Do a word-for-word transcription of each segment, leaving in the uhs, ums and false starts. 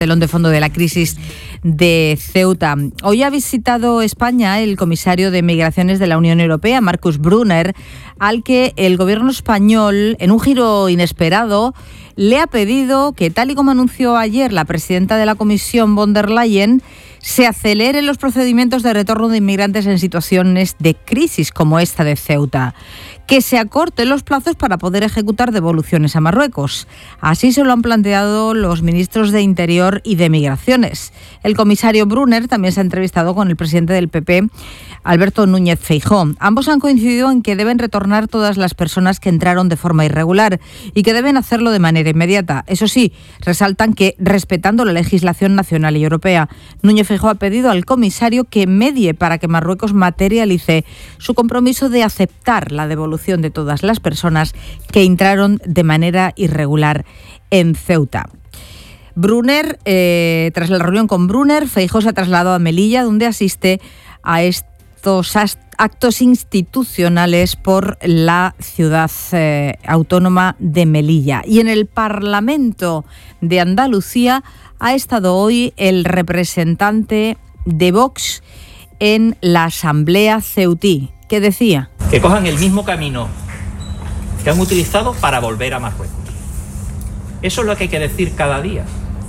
telón de fondo de la crisis de Ceuta. Hoy ha visitado España el comisario de Migraciones de la Unión Europea, Markus Brunner, al que el gobierno español, en un giro inesperado, le ha pedido que, tal y como anunció ayer la presidenta de la Comisión, von der Leyen, se aceleren los procedimientos de retorno de inmigrantes en situaciones de crisis como esta de Ceuta, que se acorten los plazos para poder ejecutar devoluciones a Marruecos. Así se lo han planteado los ministros de Interior y de Migraciones. El comisario Brunner también se ha entrevistado con el presidente del P P, Alberto Núñez Feijóo. Ambos han coincidido en que deben retornar todas las personas que entraron de forma irregular y que deben hacerlo de manera inmediata. Eso sí, resaltan que respetando la legislación nacional y europea. Núñez Feijóo ha pedido al comisario que medie para que Marruecos materialice su compromiso de aceptar la devolución de todas las personas que entraron de manera irregular en Ceuta. Brunner, eh, tras la reunión con Brunner, Feijóo se ha trasladado a Melilla, donde asiste a estos actos institucionales por la ciudad eh, autónoma de Melilla. Y en el Parlamento de Andalucía ha estado hoy el representante de Vox en la Asamblea ceutí. ¿Qué decía? Que cojan el mismo camino que han utilizado para volver a Marruecos. Eso es lo que hay que decir cada día.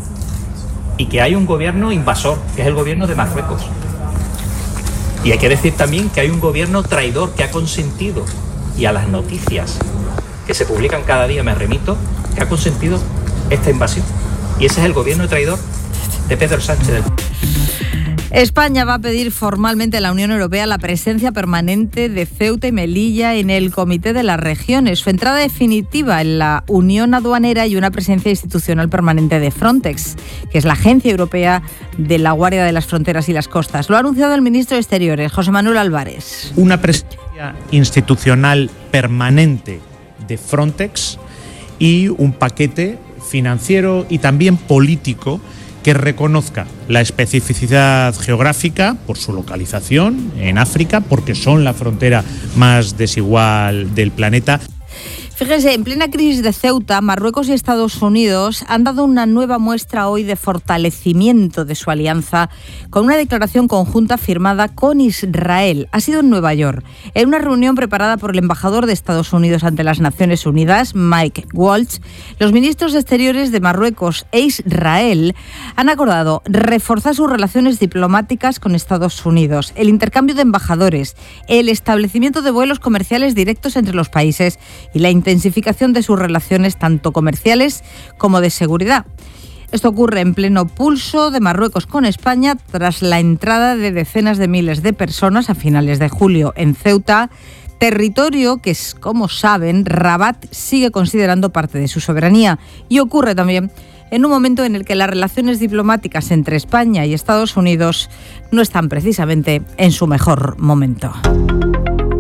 Y que hay un gobierno invasor, que es el gobierno de Marruecos. Y hay que decir también que hay un gobierno traidor que ha consentido, y a las noticias que se publican cada día me remito, que ha consentido esta invasión. Y ese es el gobierno traidor de Pedro Sánchez. España va a pedir formalmente a la Unión Europea la presencia permanente de Ceuta y Melilla en el Comité de las Regiones, su entrada definitiva en la Unión Aduanera y una presencia institucional permanente de Frontex, que es la Agencia Europea de la Guardia de las Fronteras y las Costas. Lo ha anunciado el ministro de Exteriores, José Manuel Álvarez. Una presencia institucional permanente de Frontex y un paquete financiero y también político que reconozca la especificidad geográfica por su localización en África, porque son la frontera más desigual del planeta. Fíjese, en plena crisis de Ceuta, Marruecos y Estados Unidos han dado una nueva muestra hoy de fortalecimiento de su alianza con una declaración conjunta firmada con Israel. Ha sido en Nueva York, en una reunión preparada por el embajador de Estados Unidos ante las Naciones Unidas, Mike Waltz. Los ministros exteriores de Marruecos e Israel han acordado reforzar sus relaciones diplomáticas con Estados Unidos, el intercambio de embajadores, el establecimiento de vuelos comerciales directos entre los países y la intensificación de sus relaciones tanto comerciales como de seguridad. Esto ocurre en pleno pulso de Marruecos con España tras la entrada de decenas de miles de personas a finales de julio en Ceuta, territorio que, es, como saben, Rabat sigue considerando parte de su soberanía. Y ocurre también en un momento en el que las relaciones diplomáticas entre España y Estados Unidos no están precisamente en su mejor momento.